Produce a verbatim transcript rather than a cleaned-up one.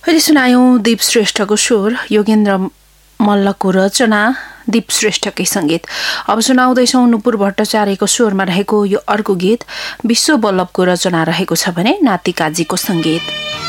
अहिले सुनायौं दीप श्रेष्ठको स्वर, योगेन्द्र मल्लको रचना, दीप श्रेष्ठकै संगीत। अब सुनाउँदैछौं नुपुर भट्टाचार्यको स्वरमा रहेको यो अर्को गीत विश्व बल्लभको रचना रहेको छ भने नाति काजीको संगीत।